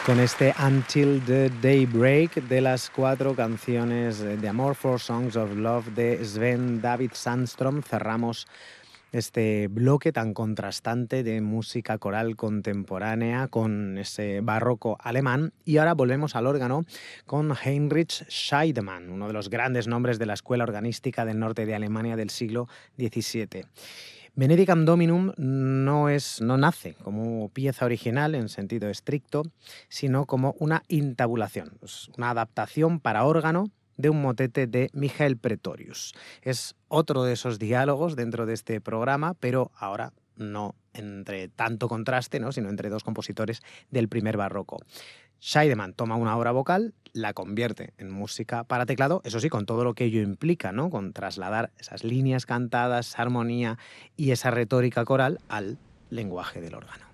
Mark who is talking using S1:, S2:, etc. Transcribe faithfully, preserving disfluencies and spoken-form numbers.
S1: Con este Until the Daybreak, de las cuatro canciones de amor, Four Songs of Love de Sven David Sandström, cerramos este bloque tan contrastante de música coral contemporánea con ese barroco alemán. Y ahora volvemos al órgano con Heinrich Scheidemann, uno de los grandes nombres de la escuela organística del norte de Alemania del siglo diecisiete. Benedicam Dominum no, es, no nace como pieza original en sentido estricto, sino como una intabulación, una adaptación para órgano de un motete de Michael Pretorius. Es otro de esos diálogos dentro de este programa, pero ahora no entre tanto contraste, ¿no?, sino entre dos compositores del primer barroco. Scheidemann toma una obra vocal, la convierte en música para teclado, eso sí, con todo lo que ello implica, ¿no?, con trasladar esas líneas cantadas, esa armonía y esa retórica coral al lenguaje del órgano.